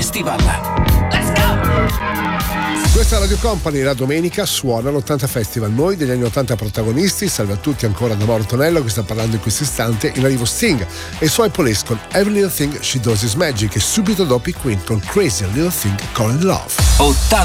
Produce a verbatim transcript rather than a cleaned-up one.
Festival. Let's go! Questa è Radio Company, la domenica suona l'ottanta Festival. Noi degli anni ottanta protagonisti, salve a tutti ancora da Mauro Tonello che sta parlando in questo istante, in arrivo Sting e i suoi Police con Every Little Thing She Does Is Magic e subito dopo i Queen con Crazy Little Thing Called Love. ottanta